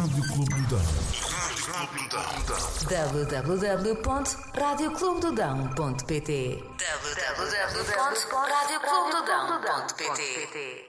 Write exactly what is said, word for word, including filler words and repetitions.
Rádio Clube do Dão. w w w ponto rádio clube do dão ponto p t w w w ponto rádio clube do dão ponto p t